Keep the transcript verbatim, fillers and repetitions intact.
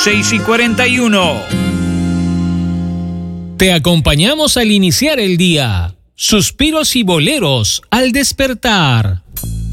seis y cuarenta y uno. Te acompañamos al iniciar el día. Suspiros y boleros al despertar.